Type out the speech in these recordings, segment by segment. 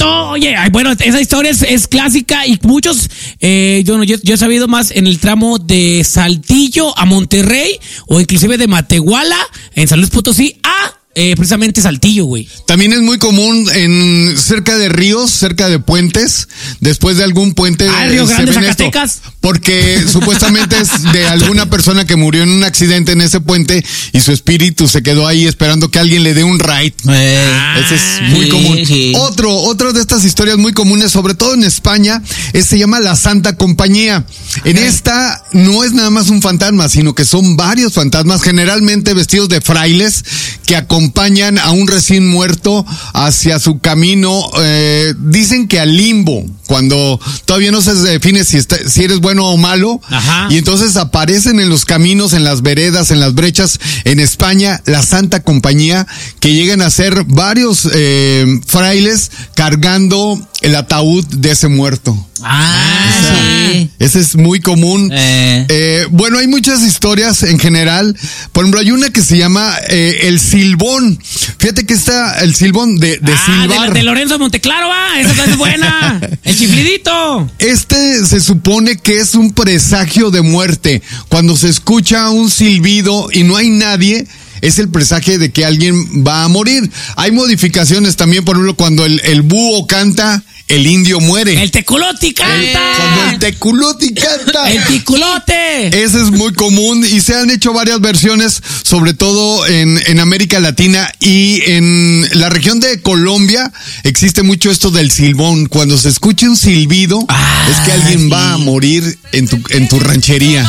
muerto. Oye, bueno, esa historia es clásica y muchos, yo he sabido más en el tramo de Saltillo a Monterrey o inclusive de Matehuala en San Luis Potosí a precisamente Saltillo, güey. También es muy común cerca de ríos, cerca de puentes, después de algún puente. Río Grande, Zacatecas. Porque supuestamente es de alguna persona que murió en un accidente en ese puente y su espíritu se quedó ahí esperando que alguien le dé un ride. Ese es muy común. Sí. Otra de estas historias muy comunes, sobre todo en España, se llama la Santa Compañía. En esta no es nada más un fantasma, sino que son varios fantasmas, generalmente vestidos de frailes, que acompañan a un recién muerto hacia su camino, dicen que al limbo, cuando todavía no se define si eres bueno o malo. Ajá. Y entonces aparecen en los caminos, en las veredas, en las brechas, en España, la Santa Compañía, que llegan a ser varios frailes cargando el ataúd de ese muerto. Sí. Ese es muy común. Bueno, hay muchas historias en general. Por ejemplo, hay una que se llama el silbón. Fíjate que está el silbón de silbar. De Lorenzo Monteclaro, esa es buena. El chiflidito. Se supone que es un presagio de muerte. Cuando se escucha un silbido y no hay nadie, es el presagio de que alguien va a morir. Hay modificaciones también, por ejemplo, cuando el búho canta, el indio muere. El teculoti canta. Cuando el teculoti canta. El ticulote. Ese es muy común y se han hecho varias versiones, sobre todo en América Latina y en la región de Colombia existe mucho esto del silbón. Cuando se escucha un silbido, es que alguien va a morir en tu ranchería.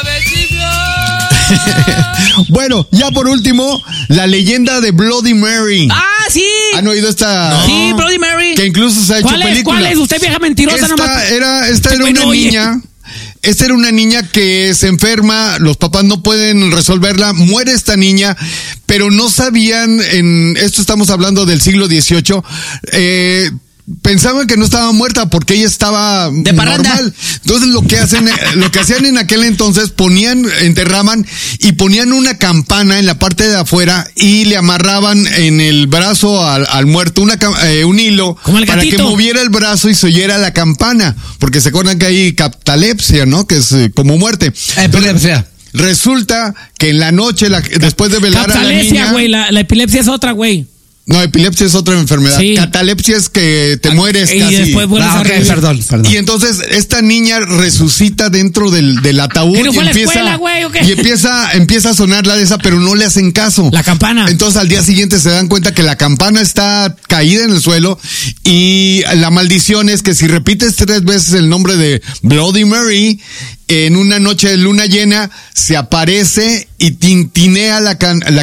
Bueno, ya por último, la leyenda de Bloody Mary. Sí. ¿Han oído esta? No. Sí, Bloody Mary. Que incluso se ha hecho película. ¿Cuál es? Usted vieja mentirosa nomás. Esta era una niña. Esta era una niña que se enferma, los papás no pueden resolverla, muere esta niña, pero no sabían, esto estamos hablando del siglo XVIII, pensaban que no estaba muerta porque ella estaba normal. Entonces lo que hacían en aquel entonces, enterraban y ponían una campana en la parte de afuera y le amarraban en el brazo al muerto un hilo para que moviera el brazo y se oyera la campana, porque se acuerdan que hay catalepsia, ¿no? Que es como muerte. Epilepsia. Resulta que en la noche, después de velar a la niña, güey, la epilepsia es otra, güey. No, epilepsia es otra enfermedad. Sí. Catalepsia es que te mueres y casi. después vuelves a revivir. Perdón. Y entonces esta niña resucita dentro del ataúd ¿No fue a la escuela, güey, o qué? y empieza a sonar la de esa, pero no le hacen caso. La campana. Entonces al día siguiente se dan cuenta que la campana está caída en el suelo y la maldición es que si repites 3 veces el nombre de Bloody Mary, en una noche de luna llena se aparece y tintinea la